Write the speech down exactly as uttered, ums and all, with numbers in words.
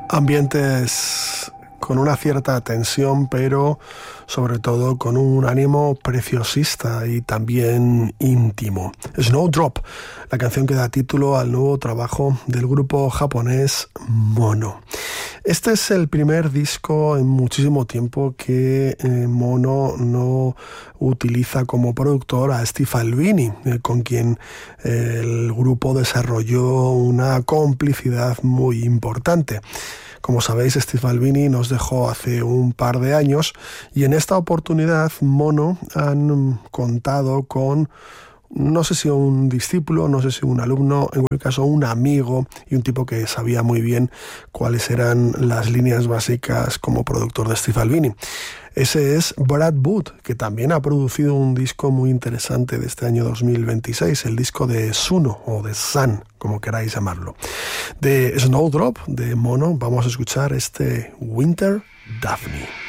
Ambientes con una cierta tensión, pero sobre todo con un ánimo preciosista y también íntimo. Snowdrop, la canción que da título al nuevo trabajo del grupo japonés Mono. Este es el primer disco en muchísimo tiempo que eh, Mono no utiliza como productor a Steve Albini, eh, con quien eh, el grupo desarrolló una complicidad muy importante. Como sabéis, Steve Albini nos dejó hace un par de años y en esta oportunidad Mono han contado con, no sé si un discípulo, no sé si un alumno, en cualquier caso un amigo y un tipo que sabía muy bien cuáles eran las líneas básicas como productor de Steve Albini. Ese es Brad Wood, que también ha producido un disco muy interesante de este año dos mil veintiséis, el disco de Suno, o de Sun, como queráis llamarlo. De Snowdrop, de Mono, vamos a escuchar este Winter Daphne.